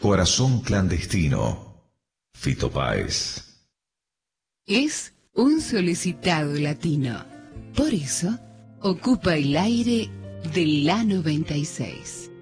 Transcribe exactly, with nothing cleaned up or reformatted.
Corazón clandestino. Fito Páez. Es un solicitado latino. Por eso, ocupa el aire de la noventa y seis.